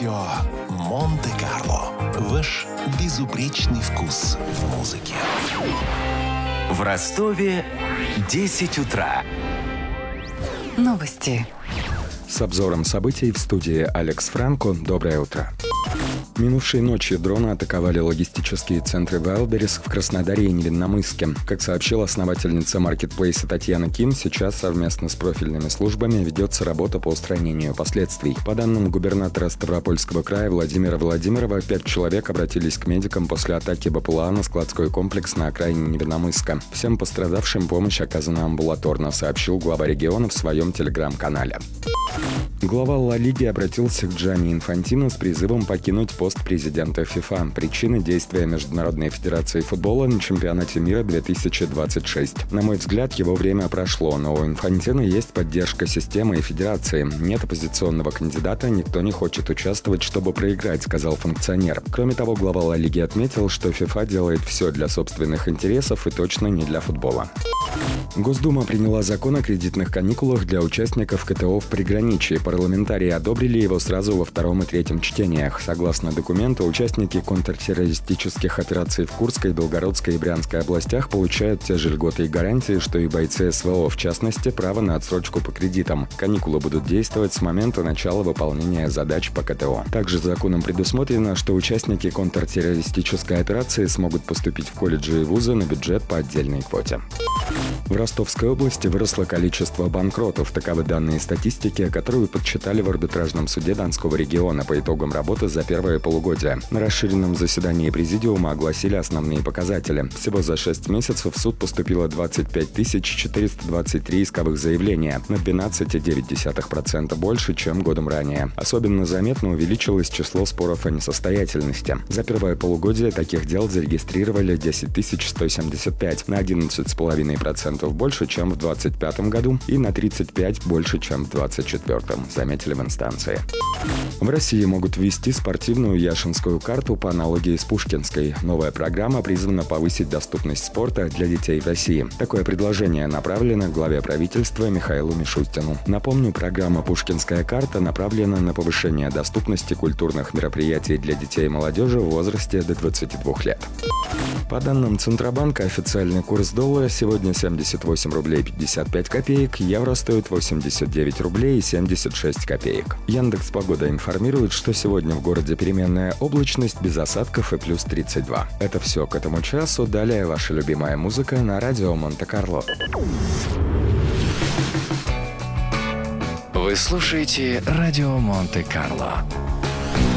Радио Монте-Карло. Ваш безупречный вкус в музыке. В Ростове 10 утра. Новости. С обзором событий в студии Алекс Франко. Доброе утро. Минувшей ночью дроны атаковали логистические центры Wildberries в Краснодаре и Невинномысске. Как сообщила основательница маркетплейса Татьяна Ким, сейчас совместно с профильными службами ведется работа по устранению последствий. По данным губернатора Ставропольского края Владимира Владимирова, 5 человек обратились к медикам после атаки БПЛА на складской комплекс на окраине Невинномысска. Всем пострадавшим помощь оказана амбулаторно, сообщил глава региона в своем телеграм-канале. Глава Ла Лиги обратился к Джанни Инфантино с призывом покинуть пост президента ФИФА. Причины действия Международной федерации футбола на чемпионате мира 2026. На мой взгляд, его время прошло, но у Инфантино есть поддержка системы и федерации. Нет оппозиционного кандидата, никто не хочет участвовать, чтобы проиграть, сказал функционер. Кроме того, глава Ла Лиги отметил, что ФИФА делает все для собственных интересов и точно не для футбола. Госдума приняла закон о кредитных каникулах для участников КТО в приграничье. Парламентарии одобрили его сразу во втором и третьем чтениях. Согласно документу, участники контртеррористических операций в Курской, Белгородской и Брянской областях получают те же льготы и гарантии, что и бойцы СВО, в частности, право на отсрочку по кредитам. Каникулы будут действовать с момента начала выполнения задач по КТО. Также законом предусмотрено, что участники контртеррористической операции смогут поступить в колледжи и вузы на бюджет по отдельной квоте. В Ростовской области выросло количество банкротов. Таковы данные статистики, которую подсчитали в арбитражном суде Донского региона по итогам работы за первое полугодие. На расширенном заседании президиума огласили основные показатели. Всего за 6 месяцев в суд поступило 25 423 исковых заявления, на 12,9% больше, чем годом ранее. Особенно заметно увеличилось число споров о несостоятельности. За первое полугодие таких дел зарегистрировали 10 175, на 11,5% больше, чем в 2025 году, и на 35 больше, чем в 2024, заметили в инстанции. В России могут ввести спортивную яшинскую карту по аналогии с пушкинской. Новая программа призвана повысить доступность спорта для детей в России. Такое предложение направлено главе правительства Михаилу Мишустину. Напомню, программа «Пушкинская карта» направлена на повышение доступности культурных мероприятий для детей и молодежи в возрасте до 22 лет. По данным Центробанка, официальный курс доллара сегодня 78 рублей 55 копеек, евро стоит 89 рублей и 76 копеек. Яндекс.Погода информирует, что сегодня в городе переменная облачность без осадков и плюс 32. Это все к этому часу. Далее ваша любимая музыка на радио Монте-Карло. Вы слушаете радио Монте-Карло.